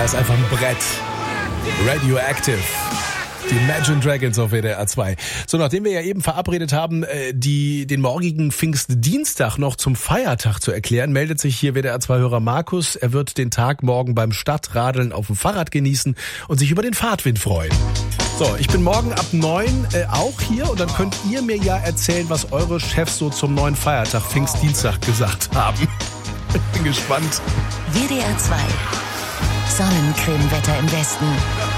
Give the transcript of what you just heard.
Ja, ist einfach ein Brett. Radioactive. Die Imagine Dragons auf WDR 2. So, nachdem wir ja eben verabredet haben, den morgigen Pfingstdienstag noch zum Feiertag zu erklären, meldet sich hier WDR 2-Hörer Markus. Er wird den Tag morgen beim Stadtradeln auf dem Fahrrad genießen und sich über den Fahrtwind freuen. So, ich bin morgen ab 9 auch hier und dann könnt ihr mir ja erzählen, was eure Chefs so zum neuen Feiertag Pfingstdienstag gesagt haben. Ich bin gespannt. WDR 2. Sonnencremewetter im Westen.